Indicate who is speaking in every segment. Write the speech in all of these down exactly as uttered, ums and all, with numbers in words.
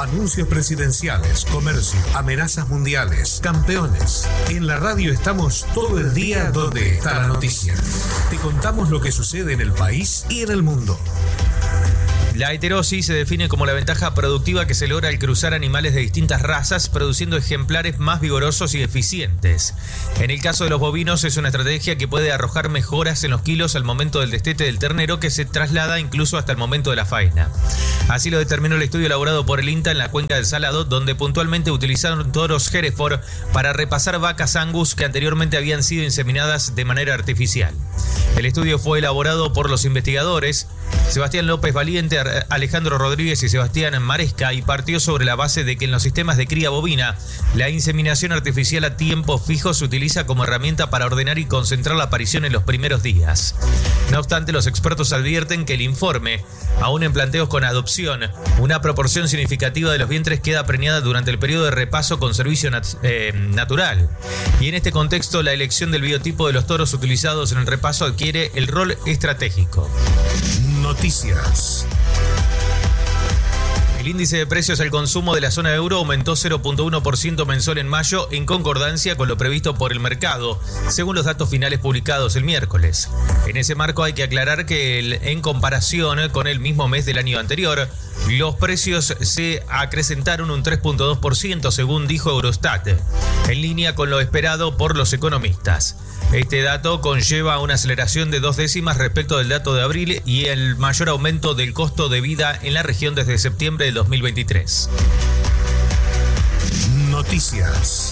Speaker 1: Anuncios presidenciales, comercio, amenazas mundiales, campeones. En la radio estamos todo el día donde está la noticia. Te contamos lo que sucede en el país y en el mundo.
Speaker 2: La heterosis se define como la ventaja productiva que se logra al cruzar animales de distintas razas, produciendo ejemplares más vigorosos y eficientes. En el caso de los bovinos es una estrategia que puede arrojar mejoras en los kilos al momento del destete del ternero, que se traslada incluso hasta el momento de la faena. Así lo determinó el estudio elaborado por el INTA en la cuenca del Salado, donde puntualmente utilizaron toros Hereford para repasar vacas Angus que anteriormente habían sido inseminadas de manera artificial. El estudio fue elaborado por los investigadores Sebastián López Valiente, Alejandro Rodríguez y Sebastián Maresca, y partió sobre la base de que en los sistemas de cría bovina la inseminación artificial a tiempo fijo se utiliza como herramienta para ordenar y concentrar la aparición en los primeros días. No obstante, los expertos advierten que el informe, aún en planteos con adopción, una proporción significativa de los vientres queda preñada durante el periodo de repaso con servicio nat- eh, natural. Y en este contexto, la elección del biotipo de los toros utilizados en el repaso adquiere el rol estratégico.
Speaker 1: Noticias.
Speaker 2: El índice de precios al consumo de la zona euro aumentó cero punto uno por ciento mensual en mayo, en concordancia con lo previsto por el mercado, según los datos finales publicados el miércoles. En ese marco hay que aclarar que el, en comparación con el mismo mes del año anterior, los precios se acrecentaron un tres punto dos por ciento, según dijo Eurostat, en línea con lo esperado por los economistas. Este dato conlleva una aceleración de dos décimas respecto del dato de abril y el mayor aumento del costo de vida en la región desde septiembre del dos mil veintitrés.
Speaker 1: Noticias.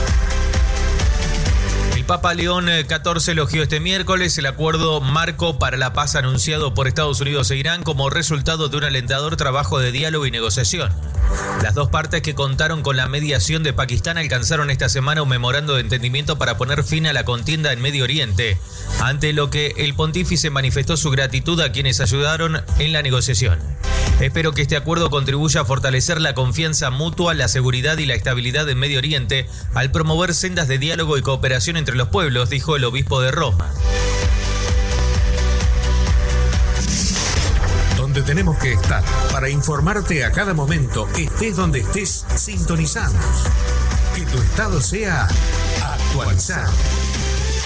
Speaker 2: El Papa León catorce elogió este miércoles el acuerdo marco para la paz anunciado por Estados Unidos e Irán como resultado de un alentador trabajo de diálogo y negociación. Las dos partes, que contaron con la mediación de Pakistán, alcanzaron esta semana un memorando de entendimiento para poner fin a la contienda en Medio Oriente, ante lo que el pontífice manifestó su gratitud a quienes ayudaron en la negociación. Espero que este acuerdo contribuya a fortalecer la confianza mutua, la seguridad y la estabilidad en Medio Oriente al promover sendas de diálogo y cooperación entre los pueblos, dijo el obispo de Roma.
Speaker 1: Donde tenemos que estar para informarte a cada momento, estés donde estés, sintonizanos. Que tu estado sea actualizado.